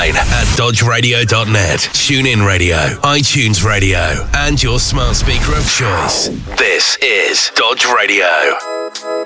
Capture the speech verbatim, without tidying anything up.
online at dodge radio dot net, TuneIn Radio, iTunes Radio, and your smart speaker of choice. This is Dodge Radio.